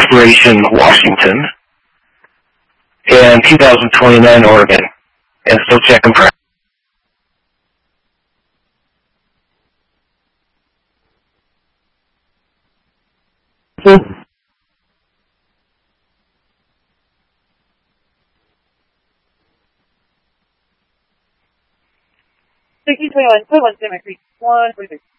Expiration, Washington. And 2029, Oregon. And still checking for. Sixty 21, 21, Santa Creek, 146.